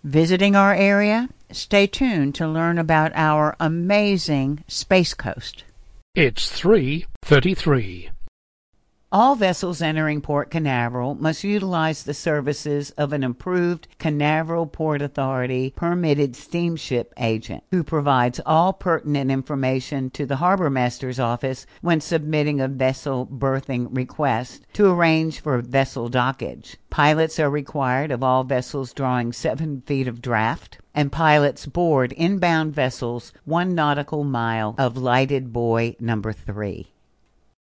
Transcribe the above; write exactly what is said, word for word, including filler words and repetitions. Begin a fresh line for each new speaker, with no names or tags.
Visiting our area? Stay tuned to learn about our amazing Space Coast.
It's three thirty-three.
All vessels entering Port Canaveral must utilize the services of an approved Canaveral Port Authority permitted steamship agent who provides all pertinent information to the Harbor Master's office when submitting a vessel berthing request to arrange for vessel dockage. Pilots are required of all vessels drawing seven feet of draft, and pilots board inbound vessels one nautical mile of lighted buoy number three.